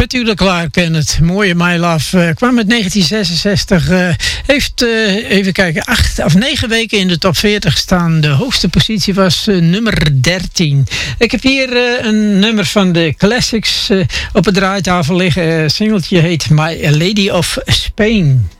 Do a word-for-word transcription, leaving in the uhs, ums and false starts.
Natuurlijk Clark en het mooie My Love uh, kwam uit negentien zesenzestig. Uh, heeft, uh, even kijken, acht of negen weken in de top veertig gestaan. De hoogste positie was uh, nummer dertien. Ik heb hier uh, een nummer van de Classics uh, op het draaitafel liggen. Uh, singeltje heet My Lady of Spain.